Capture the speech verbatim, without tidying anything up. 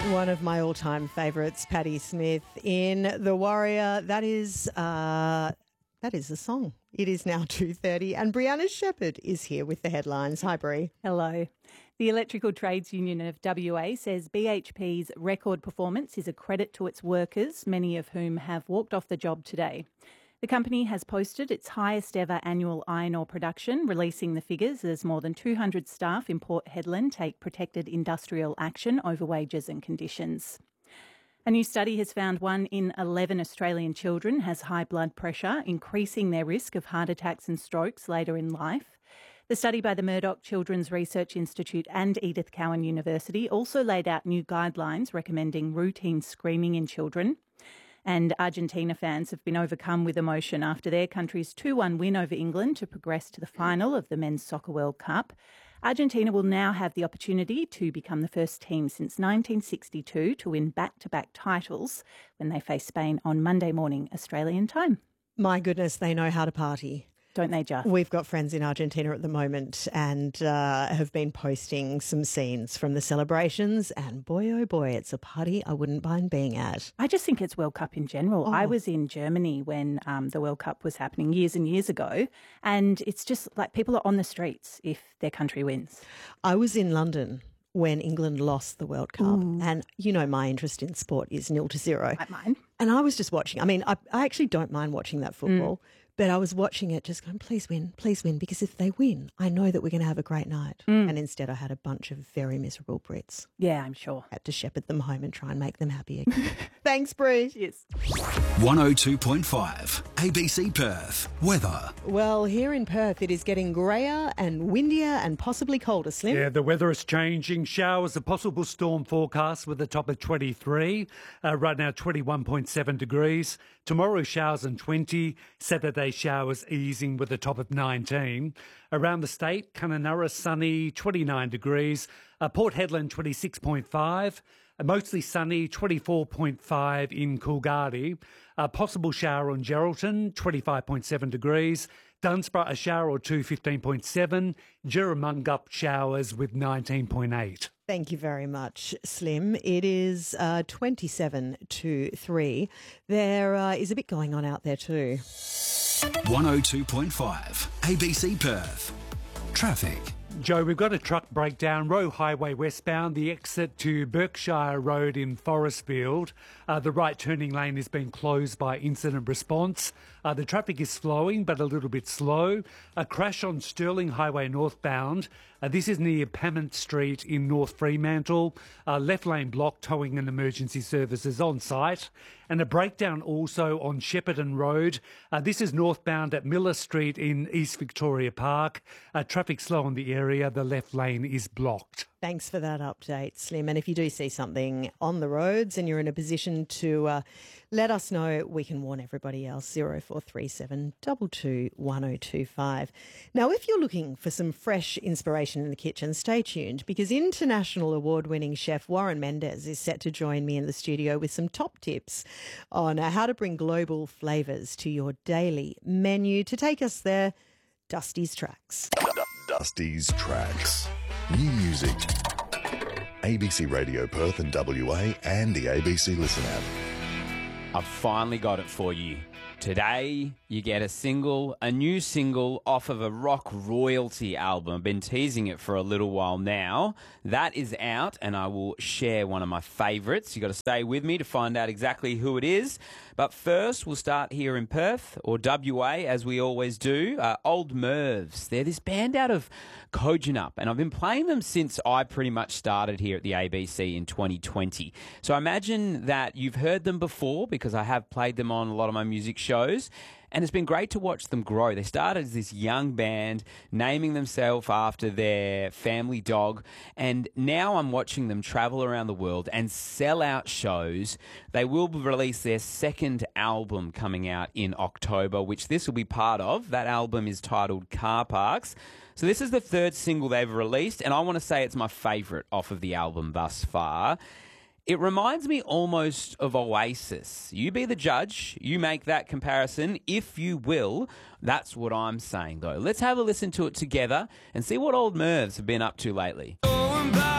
One of my all-time favourites, Patti Smith in The Warrior. That is, uh, that is the song. It is now two thirty and Brianna Shepherd is here with the headlines. Hi, Bri. Hello. The Electrical Trades Union of W A says B H P's record performance is a credit to its workers, many of whom have walked off the job today. The company has posted its highest ever annual iron ore production, releasing the figures as more than two hundred staff in Port Hedland take protected industrial action over wages and conditions. A new study has found one in eleven Australian children has high blood pressure, increasing their risk of heart attacks and strokes later in life. The study by the Murdoch Children's Research Institute and Edith Cowan University also laid out new guidelines recommending routine screening in children. And Argentina fans have been overcome with emotion after their country's two one win over England to progress to the final of the Men's Soccer World Cup. Argentina will now have the opportunity to become the first team since nineteen sixty-two to win back-to-back titles when they face Spain on Monday morning Australian time. My goodness, they know how to party. Don't they just? We've got friends in Argentina at the moment and uh, have been posting some scenes from the celebrations, and boy, oh boy, it's a party I wouldn't mind being at. I just think it's World Cup in general. Oh. I was in Germany when um, the World Cup was happening years and years ago, and it's just like people are on the streets if their country wins. I was in London when England lost the World Cup. Ooh. And, you know, my interest in sport is nil to zero. Like mine. And I was just watching. I mean, I, I actually don't mind watching that football, mm. but I was watching it just going, please win, please win, because if they win, I know that we're going to have a great night. Mm. And instead I had a bunch of very miserable Brits. Yeah, I'm sure. Had to shepherd them home and try and make them happy again. Thanks, Bri. Yes. one oh two point five A B C Perth. Weather. Well, here in Perth, it is getting greyer and windier and possibly colder, Slim. Yeah, the weather is changing. Showers, a possible storm forecast with a top of twenty-three. Uh, right now, twenty-one point seven degrees. Tomorrow, showers and twenty. Saturday, showers easing with a top of nineteen. Around the state, Kununurra, sunny, twenty-nine degrees. Uh, Port Hedland, twenty-six point five. Uh, mostly sunny, twenty-four point five in Coolgardie. A possible shower on Geraldton, twenty-five point seven degrees. Dunsborough, a shower or two, fifteen point seven. Juramungup, showers with nineteen point eight. Thank you very much, Slim. It is uh, twenty-seven to three. There uh, is a bit going on out there too. one oh two point five A B C Perth. Traffic. Joe, we've got a truck breakdown, Roe Highway westbound, the exit to Berkshire Road in Forestfield. Uh, the right turning lane has been closed by incident response. Uh, the traffic is flowing but a little bit slow. A crash on Stirling Highway northbound. Uh, this is near Pemmant Street in North Fremantle. Uh, left lane block, towing and emergency services on site. And a breakdown also on Shepparton Road. Uh, this is northbound at Miller Street in East Victoria Park. Uh, traffic slow in the area. The left lane is blocked. Thanks for that update, Slim. And if you do see something on the roads and you're in a position to uh, let us know, we can warn everybody else. zero four three seven, two two, one oh two five. Now, if you're looking for some fresh inspiration in the kitchen, stay tuned, because international award-winning chef Warren Mendez is set to join me in the studio with some top tips on uh, how to bring global flavours to your daily menu. To take us there, Dusty's Tracks. Dusty's Tracks. New music. A B C Radio Perth and W A and the A B C Listen app. I've finally got it for you. Today, you get a single, a new single off of a rock royalty album. I've been teasing it for a little while now. That is out, and I will share one of my favourites. You've got to stay with me to find out exactly who it is. But first, we'll start here in Perth, or W A, as we always do. Uh, Old Mervs. They're this band out of Kojonup, and I've been playing them since I pretty much started here at the A B C in twenty twenty. So I imagine that you've heard them before, because I have played them on a lot of my music shows. And it's been great to watch them grow. They started as this young band, naming themselves after their family dog. And now I'm watching them travel around the world and sell out shows. They will release their second album coming out in October, which this will be part of. That album is titled Car Parks. So this is the third single they've released, and I want to say it's my favourite off of the album thus far. It reminds me almost of Oasis. You be the judge. You make that comparison, if you will. That's what I'm saying, though. Let's have a listen to it together and see what Old Mervs have been up to lately.